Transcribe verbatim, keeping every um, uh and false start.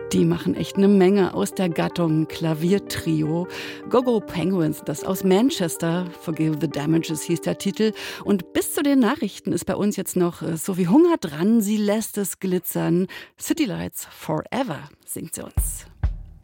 Die machen echt eine Menge aus der Gattung Klaviertrio. Go-Go Penguins, das aus Manchester. Forgive the Damages hieß der Titel. Und bis zu den Nachrichten ist bei uns jetzt noch Sophie Hunger dran. Sie lässt es glitzern. City Lights Forever singt sie uns.